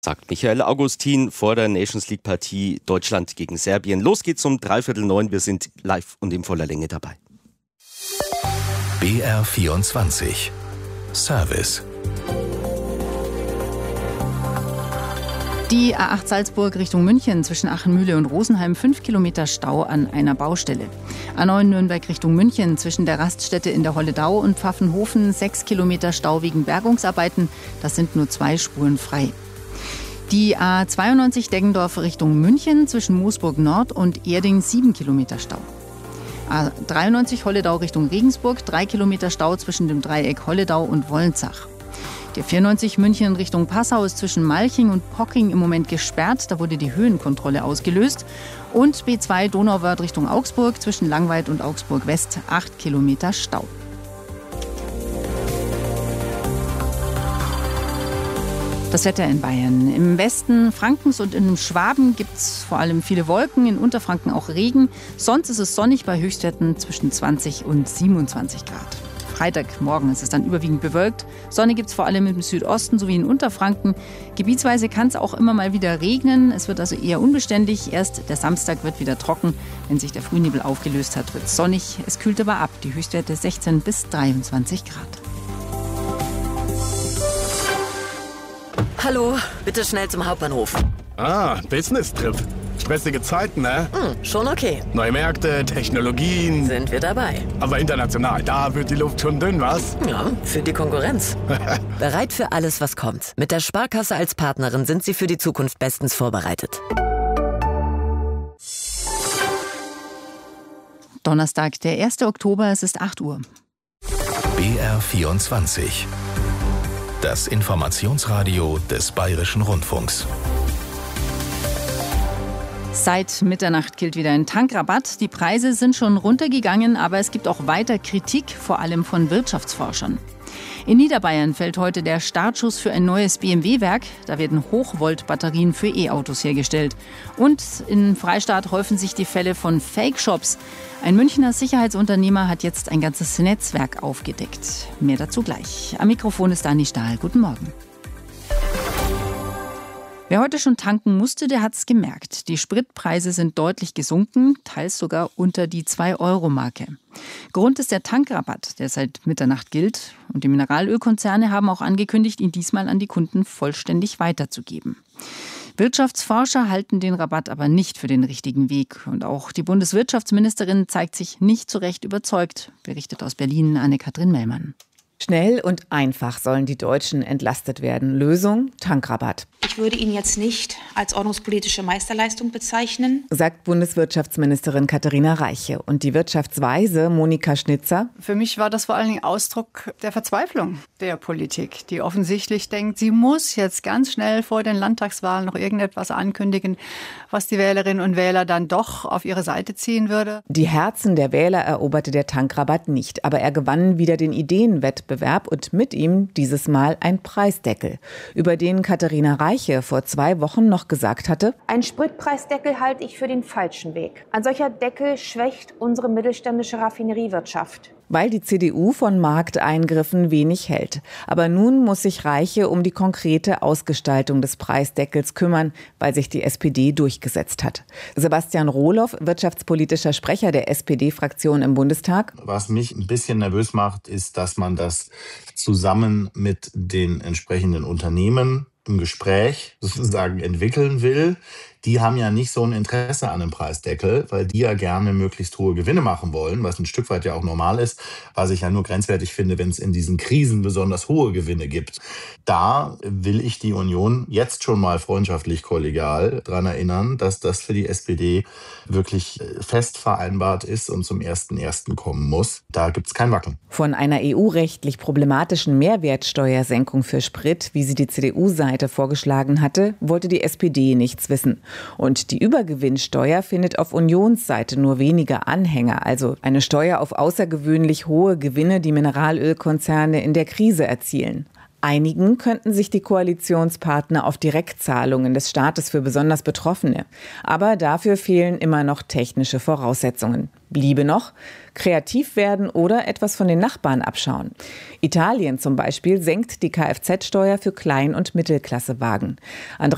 Sagt Michael Augustin vor der Nations League-Partie Deutschland gegen Serbien. Los geht's um 8:45. Wir sind live und in voller Länge dabei. BR24 Service. Die A8 Salzburg Richtung München zwischen Achenmühle und Rosenheim 5 Kilometer Stau an einer Baustelle. A9 Nürnberg Richtung München zwischen der Raststätte in der Holledau und Pfaffenhofen 6 Kilometer Stau wegen Bergungsarbeiten. Das sind nur 2 Spuren frei. Die A92 Deggendorf Richtung München zwischen Moosburg Nord und Erding 7 Kilometer Stau. A93 Holledau Richtung Regensburg 3 Kilometer Stau zwischen dem Dreieck Holledau und Wollenzach. Der 94 München Richtung Passau ist zwischen Malching und Pocking im Moment gesperrt. Da wurde die Höhenkontrolle ausgelöst. Und B2 Donauwörth Richtung Augsburg zwischen Langweid und Augsburg West 8 Kilometer Stau. Das Wetter in Bayern. Im Westen Frankens und in Schwaben gibt es vor allem viele Wolken, in Unterfranken auch Regen. Sonst ist es sonnig bei Höchstwerten zwischen 20 und 27 Grad. Freitagmorgen ist es dann überwiegend bewölkt. Sonne gibt es vor allem im Südosten sowie in Unterfranken. Gebietsweise kann es auch immer mal wieder regnen. Es wird also eher unbeständig. Erst der Samstag wird wieder trocken. Wenn sich der Frühnebel aufgelöst hat, wird es sonnig. Es kühlt aber ab. Die Höchstwerte 16 bis 23 Grad. Hallo, bitte schnell zum Hauptbahnhof. Business-Trip. Stressige Zeiten, ne? Schon okay. Neue Märkte, Technologien. Sind wir dabei. Aber international, da wird die Luft schon dünn, was? Ja, für die Konkurrenz. Bereit für alles, was kommt. Mit der Sparkasse als Partnerin sind Sie für die Zukunft bestens vorbereitet. Donnerstag, der 1. Oktober, es ist 8 Uhr. BR24. Das Informationsradio des Bayerischen Rundfunks. Seit Mitternacht gilt wieder ein Tankrabatt. Die Preise sind schon runtergegangen, aber es gibt auch weiter Kritik, vor allem von Wirtschaftsforschern. In Niederbayern fällt heute der Startschuss für ein neues BMW-Werk. Da werden Hochvolt-Batterien für E-Autos hergestellt. Und im Freistaat häufen sich die Fälle von Fake-Shops. Ein Münchner Sicherheitsunternehmer hat jetzt ein ganzes Netzwerk aufgedeckt. Mehr dazu gleich. Am Mikrofon ist Dani Stahl. Guten Morgen. Wer heute schon tanken musste, der hat es gemerkt. Die Spritpreise sind deutlich gesunken, teils sogar unter die 2-Euro-Marke. Grund ist der Tankrabatt, der seit Mitternacht gilt. Und die Mineralölkonzerne haben auch angekündigt, ihn diesmal an die Kunden vollständig weiterzugeben. Wirtschaftsforscher halten den Rabatt aber nicht für den richtigen Weg. Und auch die Bundeswirtschaftsministerin zeigt sich nicht so recht überzeugt, berichtet aus Berlin Anne-Kathrin Mellmann. Schnell und einfach sollen die Deutschen entlastet werden. Lösung: Tankrabatt. Ich würde ihn jetzt nicht als ordnungspolitische Meisterleistung bezeichnen, sagt Bundeswirtschaftsministerin Katharina Reiche. Und die Wirtschaftsweise Monika Schnitzer: Für mich war das vor allen Dingen Ausdruck der Verzweiflung der Politik, die offensichtlich denkt, sie muss jetzt ganz schnell vor den Landtagswahlen noch irgendetwas ankündigen, was die Wählerinnen und Wähler dann doch auf ihre Seite ziehen würde. Die Herzen der Wähler eroberte der Tankrabatt nicht, aber er gewann wieder den Ideenwettbewerb und mit ihm dieses Mal ein Preisdeckel, über den Katharina Reiche vor 2 Wochen noch gesagt hatte: Ein Spritpreisdeckel halte ich für den falschen Weg. Ein solcher Deckel schwächt unsere mittelständische Raffineriewirtschaft. Weil die CDU von Markteingriffen wenig hält. Aber nun muss sich Reiche um die konkrete Ausgestaltung des Preisdeckels kümmern, weil sich die SPD durchgesetzt hat. Sebastian Rohloff, wirtschaftspolitischer Sprecher der SPD-Fraktion im Bundestag. Was mich ein bisschen nervös macht, ist, dass man das zusammen mit den entsprechenden Unternehmen im Gespräch sozusagen entwickeln will. Die haben ja nicht so ein Interesse an einem Preisdeckel, weil die ja gerne möglichst hohe Gewinne machen wollen, was ein Stück weit ja auch normal ist, was ich ja nur grenzwertig finde, wenn es in diesen Krisen besonders hohe Gewinne gibt. Da will ich die Union jetzt schon mal freundschaftlich kollegial daran erinnern, dass das für die SPD wirklich fest vereinbart ist und zum 1.1. kommen muss. Da gibt es kein Wackeln. Von einer EU-rechtlich problematischen Mehrwertsteuersenkung für Sprit, wie sie die CDU-Seite vorgeschlagen hatte, wollte die SPD nichts wissen. Und die Übergewinnsteuer findet auf Unionsseite nur wenige Anhänger, also eine Steuer auf außergewöhnlich hohe Gewinne, die Mineralölkonzerne in der Krise erzielen. Einigen könnten sich die Koalitionspartner auf Direktzahlungen des Staates für besonders Betroffene. Aber dafür fehlen immer noch technische Voraussetzungen. Bliebe noch kreativ werden oder etwas von den Nachbarn abschauen. Italien zum Beispiel senkt die Kfz-Steuer für Klein- und Mittelklassewagen.